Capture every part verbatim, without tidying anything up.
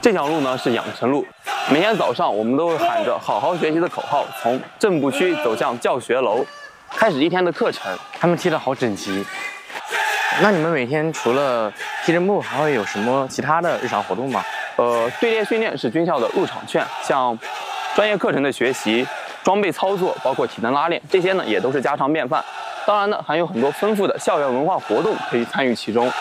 这条路呢是养成路，每天早上我们都会喊着好好学习的口号，从正步区走向教学楼，开始一天的课程。 他们踢得好整齐。那你们每天除了踢正步，还会有什么其他的日常活动吗？ 呃，队列训练是军校的入场券，像专业课程的学习、装备操作，包括体能拉练，这些呢也都是家常便饭。当然呢，还有很多丰富的校园文化活动可以参与其中。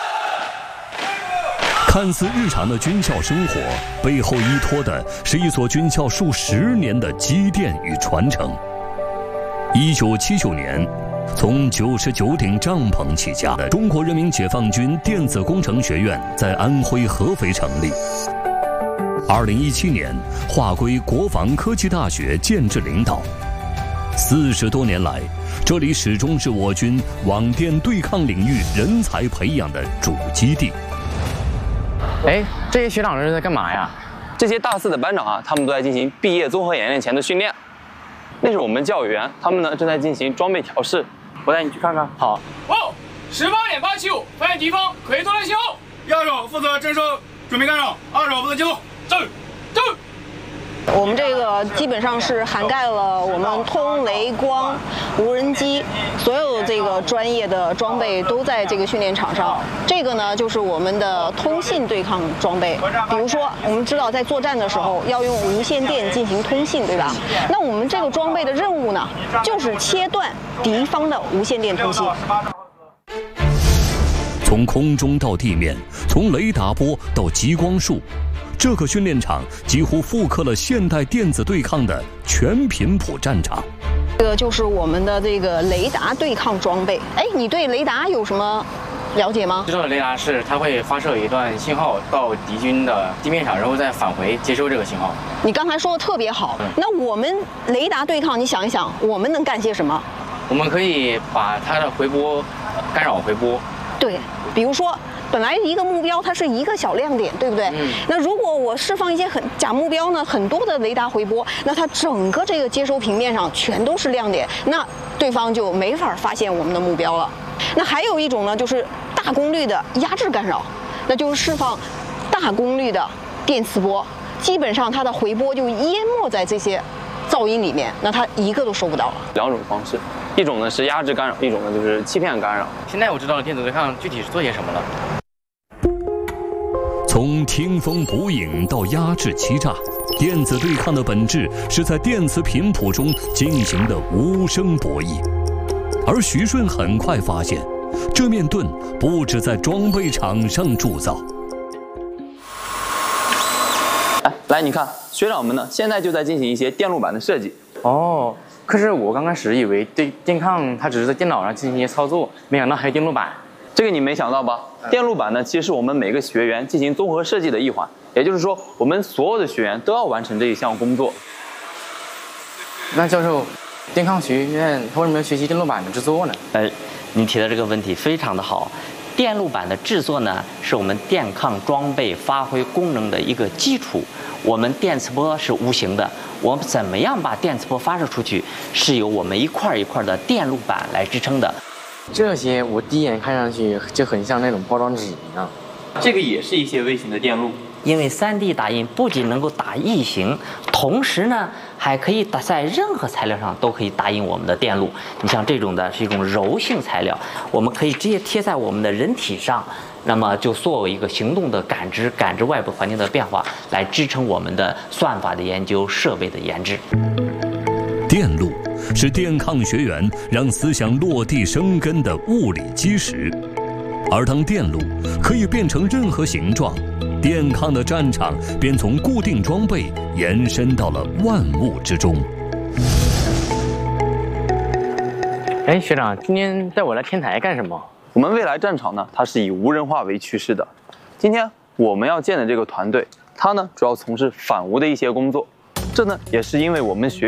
看似日常的军校生活，背后依托的是一所军校数十年的积淀与传承。一九七九年，从九十九顶帐篷起家的中国人民解放军电子工程学院在安徽合肥成立。二零一七年，划归国防科技大学建制领导。四十多年来，这里始终是我军网电对抗领域人才培养的主基地。 哎，这些学长这是在干嘛呀？ 这些大四的班长啊，他们都在进行毕业综合演练前的训练。那是我们教育员，他们呢正在进行装备调试。我带你去看看。好。 哦，十八点八七五，发现敌方可以作战信号。一号手负责侦收，准备干扰；二手负责记录。走，走。 我们这个基本上是涵盖了我们通雷光、无人机所有这个专业的装备都在这个训练场上。这个呢就是我们的通信对抗装备，比如说我们知道在作战的时候要用无线电进行通信，对吧？那我们这个装备的任务呢，就是切断敌方的无线电通信。 从空中到地面，从雷达波到激光束。这个训练场几乎复刻了现代电子对抗的全频谱战场。 这个就是我们的这个雷达对抗装备。哎，你对雷达有什么了解吗？ 知道雷达是它会发射一段信号到敌军的地面上，然后再返回接收这个信号。 你刚才说的特别好。嗯、那我们雷达对抗，你想一想，我们能干些什么？ 我们可以把它的回波干扰回波。 对，比如说。本来一个目标它是一个小亮点，对不对？嗯。那如果我释放一些很假目标呢，很多的雷达回波，那它整个这个接收平面上全都是亮点，那对方就没法发现我们的目标了。那还有一种呢，就是大功率的压制干扰，那就是释放大功率的电磁波，基本上它的回波就淹没在这些噪音里面，那它一个都收不到了。 两种方式，一种呢是压制干扰，一种呢就是欺骗干扰。 现在我知道了电子对抗具体是做些什么了。 从听风捕影到压制欺诈，电子对抗的本质是在电磁频谱中进行的无声博弈。而徐顺很快发现，这面盾不止在装备场上铸造。 来，来，你看，学长们呢，现在就在进行一些电路板的设计。 哦，可是我刚开始以为对电抗它只是在电脑上进行一些操作，没想到还有电路板。 这个你没想到吧？电路板呢，其实是我们每个学员进行综合设计的一环，也就是说，我们所有的学员都要完成这一项工作。 那教授，电抗学院他为什么要学习电路板的制作呢？ 呃，你提的这个问题非常的好。电路板的制作呢，是我们电抗装备发挥功能的一个基础。我们电磁波是无形的，我们怎么样把电磁波发射出去，是由我们一块一块的电路板来支撑的。 这些我第一眼看上去就很像那种包装纸一样。 这个也是一些微型的电路。 因为 三 D 打印不仅能够打异形，同时呢，还可以打在任何材料上都可以打印我们的电路。你像这种的是一种柔性材料，我们可以直接贴在我们的人体上，那么就作为一个行动的感知，感知外部环境的变化，来支撑我们的算法的研究、设备的研制。 电路是电抗学员让思想落地生根的物理基石，而当电路可以变成任何形状，电抗的战场便从固定装备延伸到了万物之中。 哎，学长，今天带我来天台干什么？ 我们未来战场呢，它是以无人化为趋势的。今天我们要建的这个团队，它呢主要从事反无的一些工作。这呢也是因为我们学